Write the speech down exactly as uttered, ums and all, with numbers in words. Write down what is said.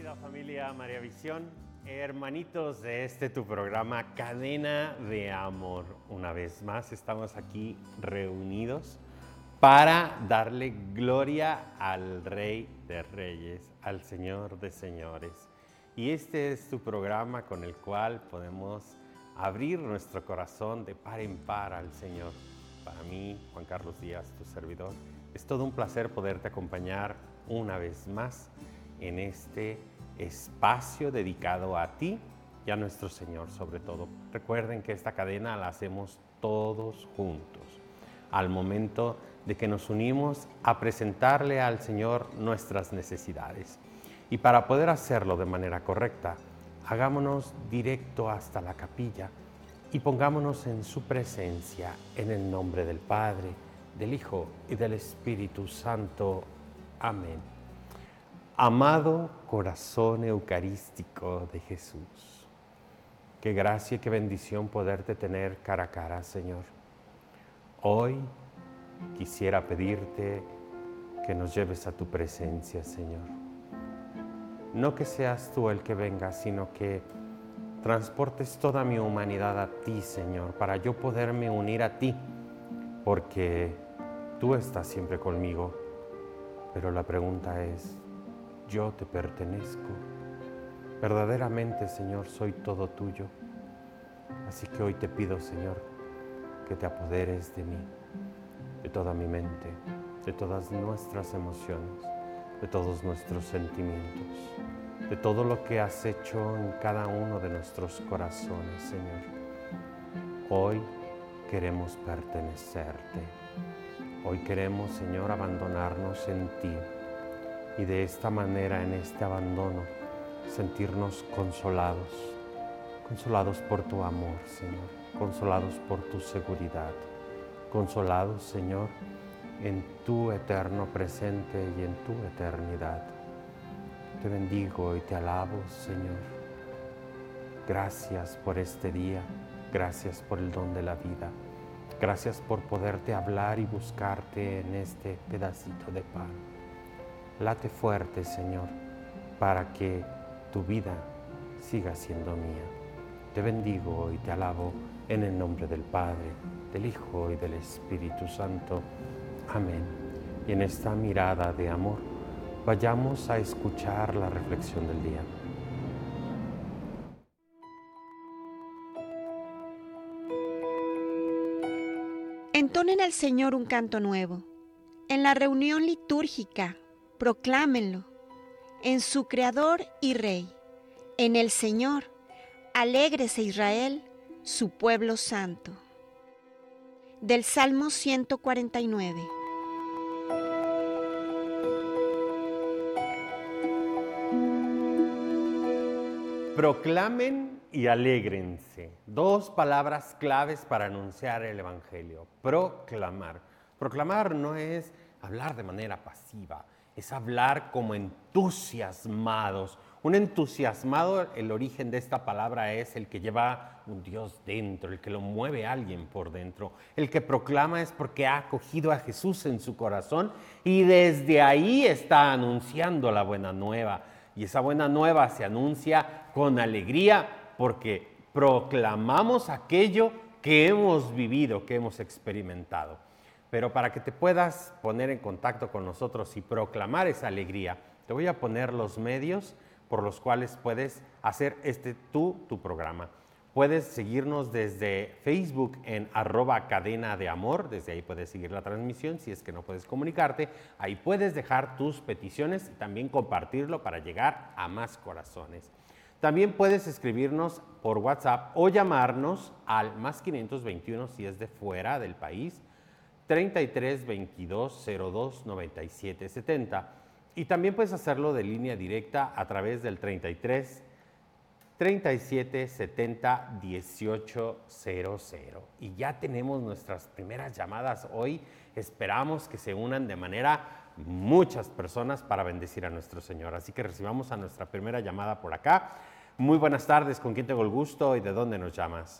Querida familia María Visión, hermanitos de este tu programa Cadena de Amor. Una vez más estamos aquí reunidos para darle gloria al Rey de Reyes, al Señor de Señores. Y este es tu programa con el cual podemos abrir nuestro corazón de par en par al Señor. Para mí, Juan Carlos Díaz, tu servidor, es todo un placer poderte acompañar una vez más en este espacio dedicado a ti y a nuestro Señor sobre todo. Recuerden que esta cadena la hacemos todos juntos, al momento de que nos unimos a presentarle al Señor nuestras necesidades. Y para poder hacerlo de manera correcta, hagámonos directo hasta la capilla y pongámonos en su presencia, en el nombre del Padre, del Hijo y del Espíritu Santo. Amén. Amado corazón eucarístico de Jesús, qué gracia y qué bendición poderte tener cara a cara, Señor. Hoy quisiera pedirte que nos lleves a tu presencia, Señor. No que seas tú el que venga, sino que transportes toda mi humanidad a ti, Señor, para yo poderme unir a ti, porque tú estás siempre conmigo. Pero la pregunta es, ¿yo te pertenezco? Verdaderamente, Señor, soy todo tuyo. Así que hoy te pido, Señor, que te apoderes de mí, de toda mi mente, de todas nuestras emociones, de todos nuestros sentimientos, de todo lo que has hecho en cada uno de nuestros corazones, Señor. Hoy queremos pertenecerte. Hoy queremos, Señor, abandonarnos en ti. Y de esta manera, en este abandono, sentirnos consolados, consolados por tu amor, Señor, consolados por tu seguridad, consolados, Señor, en tu eterno presente y en tu eternidad. Te bendigo y te alabo, Señor. Gracias por este día, gracias por el don de la vida, gracias por poderte hablar y buscarte en este pedacito de pan. Late fuerte, Señor, para que tu vida siga siendo mía. Te bendigo y te alabo en el nombre del Padre, del Hijo y del Espíritu Santo. Amén. Y en esta mirada de amor, vayamos a escuchar la reflexión del día. Entonen al Señor un canto nuevo. En la reunión litúrgica, proclámenlo, en su Creador y Rey, en el Señor, alégrese Israel, su pueblo santo. Del Salmo ciento cuarenta y nueve. Proclamen y alégrense. Dos palabras claves para anunciar el Evangelio. Proclamar. Proclamar no es hablar de manera pasiva, es hablar como entusiasmados. Un entusiasmado, el origen de esta palabra es el que lleva un Dios dentro, el que lo mueve a alguien por dentro. El que proclama es porque ha acogido a Jesús en su corazón y desde ahí está anunciando la buena nueva. Y esa buena nueva se anuncia con alegría porque proclamamos aquello que hemos vivido, que hemos experimentado. Pero para que te puedas poner en contacto con nosotros y proclamar esa alegría, te voy a poner los medios por los cuales puedes hacer este tú, tu programa. Puedes seguirnos desde Facebook en arroba cadena de amor, desde ahí puedes seguir la transmisión si es que no puedes comunicarte. Ahí puedes dejar tus peticiones y también compartirlo para llegar a más corazones. También puedes escribirnos por WhatsApp o llamarnos al más quinientos veintiuno si es de fuera del país, treinta y tres, veintidós, cero dos, noventa y siete, setenta. Y también puedes hacerlo de línea directa a través del treinta y tres, treinta y siete, setenta, dieciocho, cero cero. Y ya tenemos nuestras primeras llamadas hoy. Esperamos que se unan de manera muchas personas para bendecir a nuestro Señor. Así que recibamos a nuestra primera llamada por acá. Muy buenas tardes, ¿con quién tengo el gusto y de dónde nos llamas?